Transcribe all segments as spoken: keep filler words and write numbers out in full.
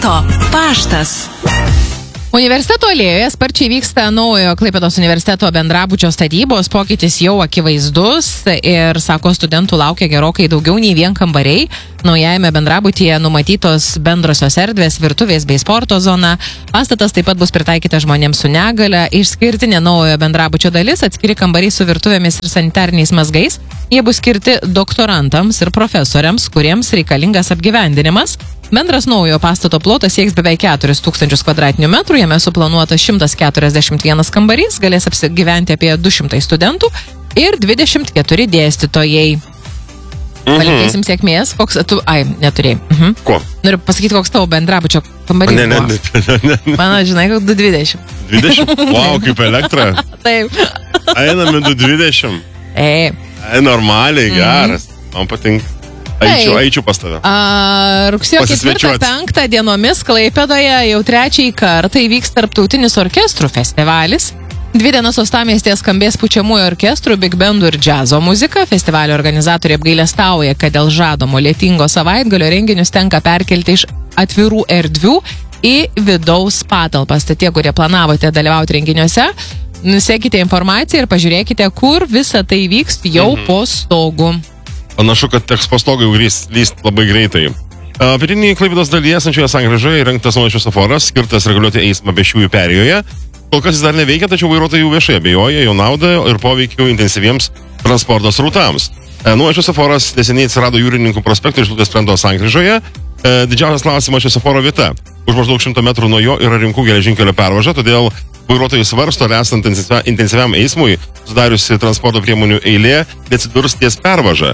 Universiteto paštas. Universiteto alėjoje sparčiai vyksta naujojo Klaipėdos universiteto bendrabučio statybos, pokytis jau akivaizdus ir, sako, studentų laukia gerokai daugiau nei vien kambariai. Naujajame bendrabutyje numatytos bendrosios erdvės, virtuvės bei sporto zona. Pastatas taip pat bus pritaikytas žmonėms su negale. Išskirtinė naujojo bendrabučio dalis, atskiri kambariai su virtuvėmis ir sanitariniais mazgais. Jie bus skirti doktorantams ir profesoriams, kuriems reikalingas apgyvendinimas. Bendras naujojo pastato plotas sieks beveik keturis tūkstančius kvadratinių metrų, jame suplanuota šimtas keturiasdešimt vienas kambarys, galės apsigyventi apie du šimtai studentų ir dvidešimt keturi dėstytojai. Mhm. Palinkėsim sėkmės. Koks tu... Ai, neturėjai. Mhm. Ko? Noriu pasakyti, koks tavo bendrabučio kambarys. Ne, ne, ne, ne, ne, ne. Mano, žinai, kad du dvidešimt. dvidešimt? Wow, kaip elektra. Taip. Einame du dvidešimt. Ei. Ei, normaliai, geras. Man patinka. Aičiau, aičiau pas tave. A, rugsėjo ketvirtą penktą dienomis Klaipėdoje jau trečiai kartą įvyks tarptautinis orkestrų festivalis. Dvi dienas uostamiestyje skambės pučiamųjų orkestrų, big bandų ir džiazo muzika. Festivalio organizatoriai apgailestauja, kad dėl žadomo lietingo savaitgalio renginius tenka perkelti iš atvirų erdvių į vidaus patalpas. Tai tie, kurie planavote dalyvauti renginiuose, nusekite informaciją ir pažiūrėkite, kur visa tai vyks jau mhm. po stogu. Panašu, kad teks po stogą jau lyst labai greitai. Pietinėje Klaipėdos dalyje esančioje sankryžoje įrengtas naujas šviesoforas, skirtas reguliuoti eismą pėsčiųjų perėjoje. Kol kas jis dar neveikia, tačiau vairuotojai viešai abejoja jo naudą ir poveikiu intensyviems transporto srautams. Naujas šviesoforas neseniai atsirado Jūrininkų prospekto Šilutės plento sankryžoje. Didžiausias klausimas šviesoforo vieta. Už maždaug šimto metrų nuo jo yra Rinkų geležinkelio pervaža, todėl vairuotojai svarsto, ar esant intensyviam eismui, sudariusi transporto priemonių eilė, atsidurs ties pervaža.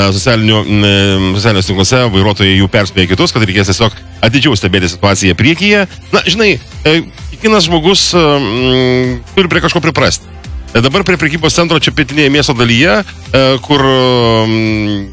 Socialiniuose tinkluose vairuotojai jų perspėja kitus, kad reikės tiesiog atidžiau stebėti situaciją priekyje. Na, žinai, kiekvienas žmogus m, turi prie kažko priprasti. Dabar prie prekybos centro čia pietinėje miesto dalyje, kur m,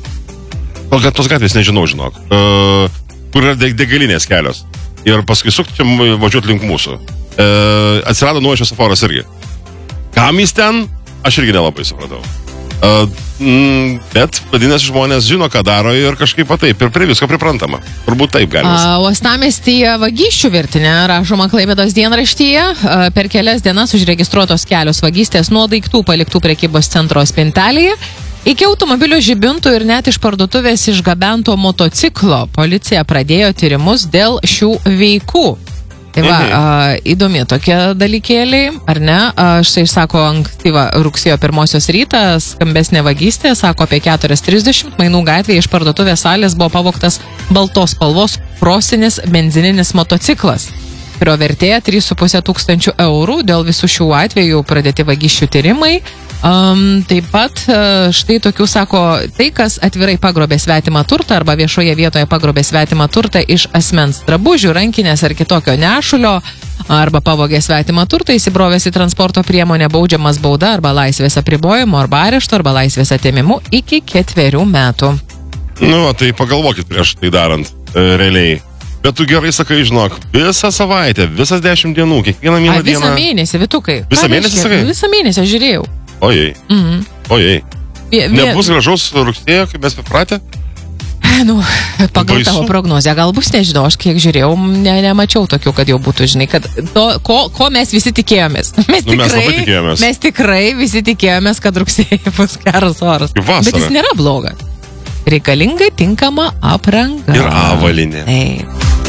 tos gatvės nežinau, žinok, kur yra degalinės kelios. Ir paskui sukti čia važiuoti link mūsų. E, atsirado naujas šviesoforas irgi. Kam jis ten? Aš irgi nelabai supratau. E, mm, bet, vadinasi, žmonės žino, ką daro ir kažkaip taip, ir prie visko priprantama. Turbūt taip galima. Uostamiestyje vagysčių virtinė, rašoma Klaipėdos dienraštyje. A, per kelias dienas užregistruotos kelios vagystės nuo daiktų paliktų prekybos centro spintelėje iki automobilio žibintų ir net iš parduotuvės išgabento motociklo. Policija pradėjo tyrimus dėl šių veikų. Tai va, mhm. a, įdomi tokie dalykėliai, ar ne? A, štai sako, ankstyva rugsėjo pirmosios rytą skambesnė vagystė, sako apie keturios trisdešimt, Mainų gatvėje iš parduotuvės salės buvo pavogtas baltos spalvos krosinis benzininis motociklas, kurio vertė trys su puse tūkstančių eurų. Dėl visų šių atvejų pradėti vagysčių tyrimai. Um, taip pat štai tokių, sako, tai, kas atvirai pagrobė svetimą turtą arba viešoje vietoje pagrobė svetimą turtą iš asmens drabužių, rankinės ar kitokio nešulio, arba pavogė svetimą turtą, įsibrovęs į transporto priemonę, baudžiamas bauda arba laisvės apribojimo, arba arešto, arba laisvės atėmimu iki ketverių metų. Nu, tai pagalvokit prieš tai darant, e, realiai. Bet tu gerai sakai, žinok, visą savaitę, visas dešimt dienų, kiekvieną mielą dieną. Visą mėnesį, Vitukai. Visą mėnesį sakai? Visą mėnesį, aš žiūrėjau. Ojei, Mhm. ojei. Vie- vie- Nebus gražaus rugsėjo, kaip mes pripratę? Nu, pagal Baisu. tavo prognozę, gal bus, nežinau, aš kiek žiūrėjau, ne, nemačiau tokių, kad jau būtų, žinai, kad to, ko, ko mes visi tikėjomės. Mes Nu, mes labai tikėjomės. Mes tikrai visi tikėjomės, kad rugsėjai bus geras oras. Kaip vasara. Bet jis nėra blogas. Reikalinga tinkama apranga. Ir avalinė. Ei.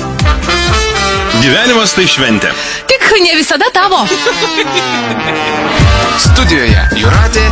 Gyvenimas tai šventė. Tik ne visada tavo. Studijoje Jūratė